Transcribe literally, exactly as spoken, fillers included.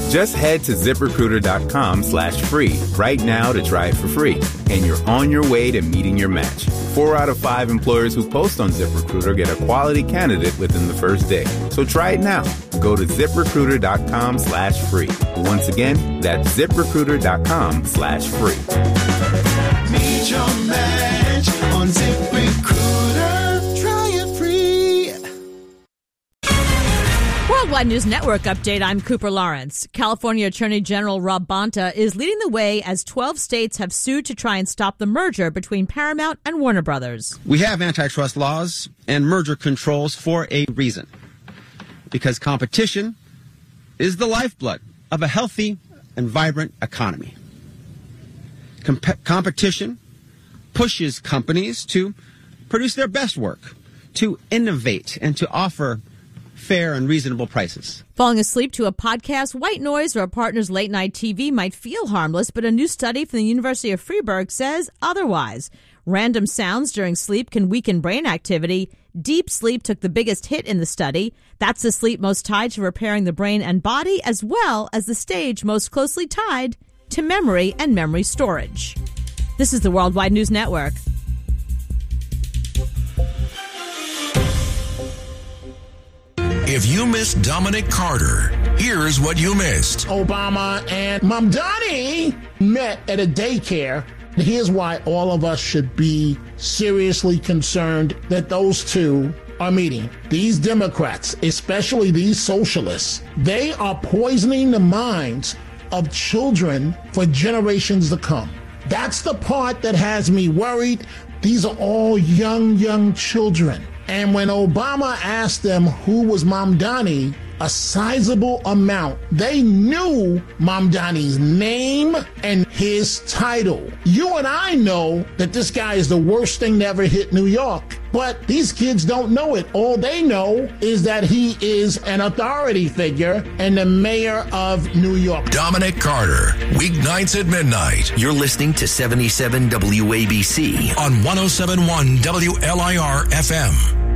Just head to ZipRecruiter.com slash free right now to try it for free. And you're on your way to meeting your match. Four out of five employers who post on ZipRecruiter get a quality candidate within the first day. So try it now. Go to ZipRecruiter.com slash free. Once again, that's ZipRecruiter.com slash free. Meet your match on ZipRecruiter. Try it free. Worldwide News Network update. I'm Cooper Lawrence. California Attorney General Rob Bonta is leading the way as twelve states have sued to try and stop the merger between Paramount and Warner Brothers. We have antitrust laws and merger controls for a reason. Because competition is the lifeblood of a healthy and vibrant economy. Com- competition pushes companies to produce their best work, to innovate, and to offer fair and reasonable prices. Falling asleep to a podcast, white noise, or a partner's late-night T V might feel harmless, but a new study from the University of Freiburg says otherwise. Random sounds during sleep can weaken brain activity. Deep sleep took the biggest hit in the study. That's the sleep most tied to repairing the brain and body, as well as the stage most closely tied to memory and memory storage. This is the Worldwide News Network. If you missed Dominic Carter, here's what you missed. Obama and Mamdani met at a daycare. Here's why all of us should be seriously concerned that those two are meeting. These Democrats, especially these socialists, they are poisoning the minds of children for generations to come. That's the part that has me worried. These are all young, young children. And when Obama asked them who was Mamdani, a sizable amount, they knew Mamdani's name and his title. You and I know that this guy is the worst thing to ever hit New York, but these kids don't know it. All they know is that he is an authority figure and the mayor of New York. Dominic Carter, weeknights at midnight. You're listening to seventy-seven W A B C on one oh seven point one W L I R F M.